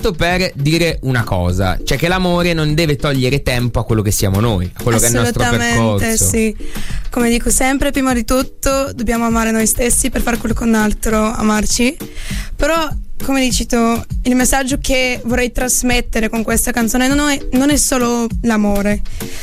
nato per dire una cosa, cioè che l'amore non deve togliere tempo a quello che siamo noi, a quello che è il nostro percorso. Sì. Come dico sempre, prima di tutto dobbiamo amare noi stessi per far qualcun altro amarci. Però, come dici tu, il messaggio che vorrei trasmettere con questa canzone non è solo l'amore.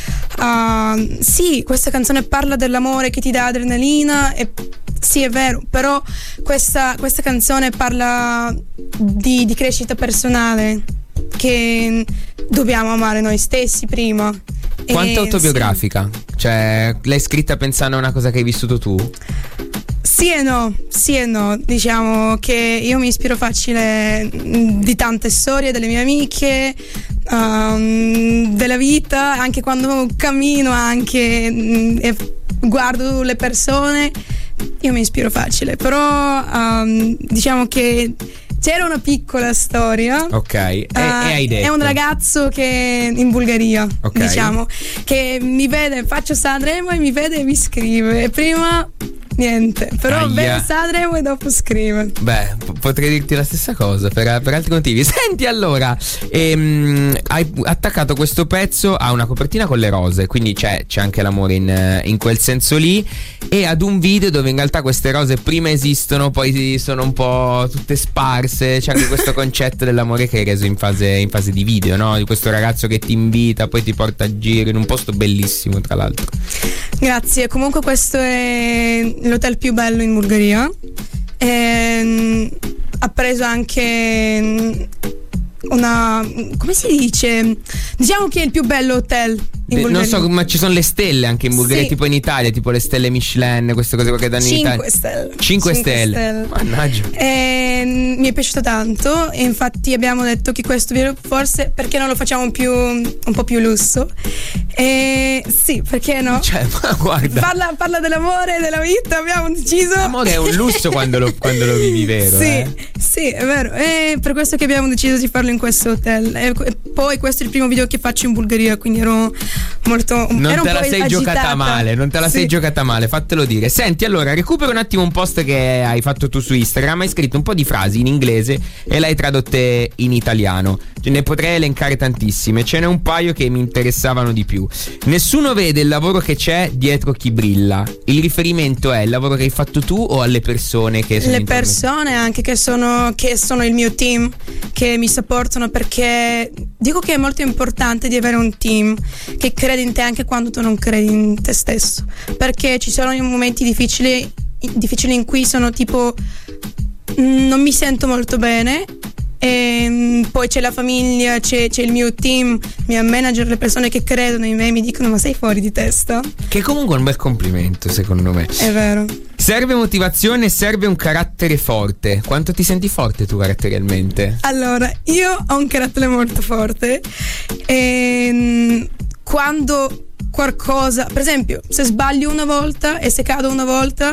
Sì, questa canzone parla dell'amore che ti dà adrenalina e sì, è vero, però questa canzone parla di crescita personale, che dobbiamo amare noi stessi prima. Quanto autobiografica? Sì. Cioè, l'hai scritta pensando a una cosa che hai vissuto tu? Sì e no, diciamo che io mi ispiro facile di tante storie delle mie amiche, della vita, anche quando cammino e guardo le persone, io mi ispiro facile, però diciamo che c'era una piccola storia. Ok, e hai detto? È un ragazzo che in Bulgaria, okay, diciamo, che mi vede, faccio Sanremo e mi vede e mi scrive. Prima niente, però vede Sanremo e dopo scrive. Beh, potrei dirti la stessa cosa per altri motivi. Senti, allora, hai attaccato questo pezzo a una copertina con le rose, quindi c'è anche l'amore in quel senso lì, e ad un video dove in realtà queste rose prima esistono, poi sono un po' tutte sparse. C'è anche questo concetto dell'amore che hai reso in fase di video, no? Di questo ragazzo che ti invita, poi ti porta a giro in un posto bellissimo, tra l'altro. Grazie, comunque questo è l'hotel più bello in Bulgaria. Ha preso anche come si dice? Diciamo che è il più bello hotel in Bulgaria. Non so, ma ci sono le stelle anche in Bulgaria, sì, tipo in Italia, tipo le stelle Michelin, queste cose che danno in Italia. 5 stelle. Mannaggia. Mi è piaciuto tanto e infatti abbiamo detto che questo video forse perché non lo facciamo un po' più lusso. Sì, perché no? Cioè, ma guarda, parla dell'amore, della vita, abbiamo deciso. L'amore è un lusso quando lo vivi, vero? Sì, è vero. È per questo che abbiamo deciso di farlo in questo hotel. E poi questo è il primo video che faccio in Bulgaria, quindi ero molto. Non te la sei giocata male, fatelo dire. Senti, allora, recupero un attimo un post che hai fatto tu su Instagram. Hai scritto un po' di frasi in inglese e l'hai tradotte in italiano. Ne potrei elencare tantissime, ce n'è un paio che mi interessavano di più. Nessuno vede il lavoro che c'è dietro chi brilla. Il riferimento è il lavoro che hai fatto tu o alle persone che sono? Le persone anche che sono il mio team, che mi supportano, perché dico che è molto importante di avere un team che crede in te anche quando tu non credi in te stesso, perché ci sono momenti difficili in cui sono tipo non mi sento molto bene. E poi c'è la famiglia, c'è il mio team, il mio manager, le persone che credono in me mi dicono ma sei fuori di testa, che comunque è un bel complimento secondo me. È vero. Serve motivazione, serve un carattere forte. Quanto ti senti forte tu caratterialmente? Allora, io ho un carattere molto forte e quando qualcosa, per esempio se sbaglio una volta e se cado una volta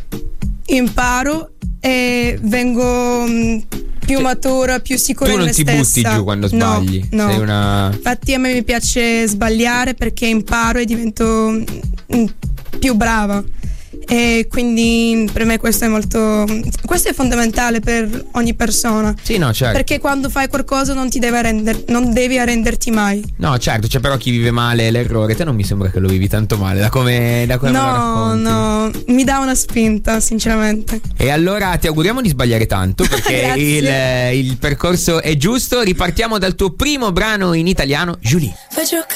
imparo e vengo più matura, più sicura in me stessa. Tu non ti butti giù quando sbagli? No. Sei una... Infatti a me mi piace sbagliare perché imparo e divento più brava. E quindi per me questo è fondamentale per ogni persona. Sì, no, certo. Perché quando fai qualcosa non devi arrenderti mai. No, certo, c'è però chi vive male l'errore. Te non mi sembra che lo vivi tanto male da come me lo racconti. No, mi dà una spinta sinceramente. E allora ti auguriamo di sbagliare tanto, perché il percorso è giusto. Ripartiamo dal tuo primo brano in italiano, Julie.